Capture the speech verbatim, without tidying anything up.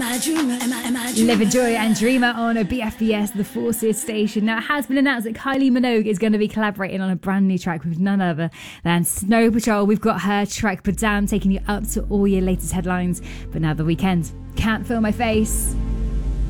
I a dreamer? Am I, am I a Live a Joy and Dreamer on a B F B S, the Forces station. Now, it has been announced that Kylie Minogue is going to be collaborating on a brand new track with none other than Snow Patrol. We've got her track, But Damn, taking you up to all your latest headlines. But now the weekend. Can't Feel My Face.